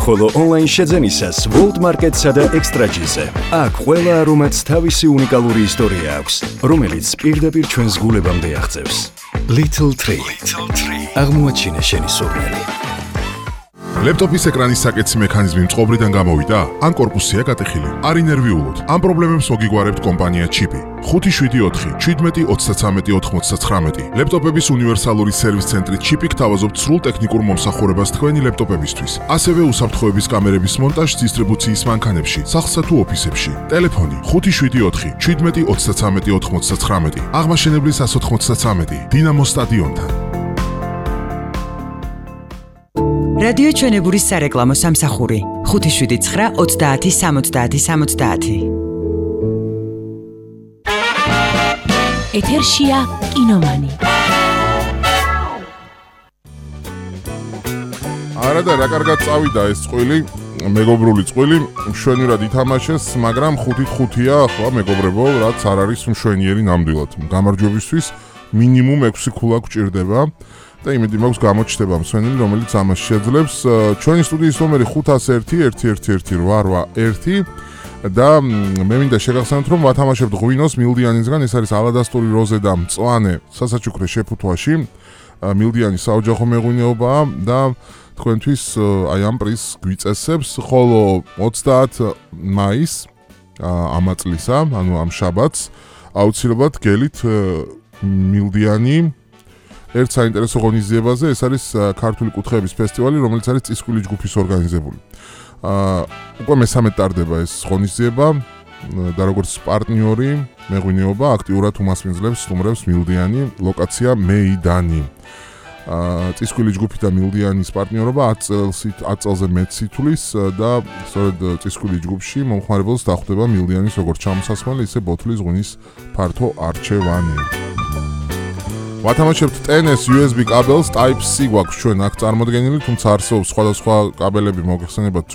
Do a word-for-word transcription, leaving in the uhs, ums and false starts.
ხოლო ონლაინ შეძენისას World Market-სა და Extra-ზე. აქ ყველა არომატს თავისი უნიკალური ისტორია აქვს, რომელიც პირდაპირ ჩვენს გულებამდე აღწევს. Little Tree. აღმოაჩინე შენი სურნელი. ლეპტოპის ეკრანის საკეთსი მექანიზმი მწყობრიდან გამოვიდა? ან კორპუსია გატეხილი? არ ინერვიულოთ. ამ პრობლემებს მოგიგგვარებთ კომპანია ჩიპი. ხუთი შვიდი ოთხი შვიდმეტი ოცდათრამეტი ოთხმოცდათხრამეტი. ლეპტოპების უნივერსალური სერვის ცენტრი ჩიპი გთავაზობთ სრულ ტექნიკურ მომსახურებას თქვენი ლეპტოპებისთვის. ასევე უსაფრთხოების კამერების მონტაჟს დისტრიბუციის მანქანებში, სახლსა თუ ოფისებში. ტელეფონი ხუთი შვიდი ოთხი შვიდმეტი ოცდათრამეტი ოთხმოცდათხრამეტი. აღმაშენებლის ას ოთხმოცდათრამეტი. დინამო სტადიონთან. რადიო ჩვენებურის სარეკლამო სამსახური ხუთი შვიდი ცხრა ოცდაათი სამოცდაათი სამოცდაათი. ეთერშია კინომანი. არა და რა კარგად წავიდა ეს წყვილი, მეგობრული წყვილი, მშვენივრად ითამაშეს, მაგრამ ხუთით ხუთია, ხო, მეგობრებო, რაც არ არის მშვენიერი ნამდვილად. გამარჯვებისთვის მინიმუმ ექვსი ქულა გჭირდება. და იმედი მაქვს გამოჩნდება მსვენელი, რომელიც ამას შეძლებს. ჩვენი სტუდიის ნომერი ხუთას ერთი ერთი ერთი ერთი რვა ერთი და მე მინდა შეგახსენოთ, რომ ვათამაშებთ ღვინოს მილდიანისგან, ეს არის ალადასტური როზე და მწვანე სასაჩუქრე შეფუთვაში. მილდიანი საოჯახო მეღვინეობაა და თქვენთვის აი ამ პრიზს გვიწესებს, ხოლო ოცდაათი მაისს ამ წლისა, ანუ ამ შაბათს აუცილებლად გელით მილდიანი ერთ საინტერესო ღონისძიებაზე, ეს არის ქართული კუთხეების ფესტივალი, რომელიც არის წისქვილი ჯგუფის ორგანიზებული. აა უკვე მესამე ტარდება ეს ღონისძიება და როგორც პარტნიორი მეღვინეობა აქტიურად უმასპინძლებს სტუმრებს მილდიანი, ლოკაცია მეიდანი. აა წისქვილი ჯგუფი და მილდიანის პარტნიორობა ათი წელზე მეტს ითვლის და სწორედ წისქვილი ჯგუფში მომხმარებელს დახვდება მილდიანის როგორც ჩამოსასმელი, ისე ბოთლის ღვინის ფართო არჩევანი. ვათამაშებთ ტენეს იუ ეს ბი კაბელს Type-C გვაქვს ჩვენ აქ წარმოდგენილი, თუმცა არსებობს სხვადასხვა კაბელები მოგეხსენებათ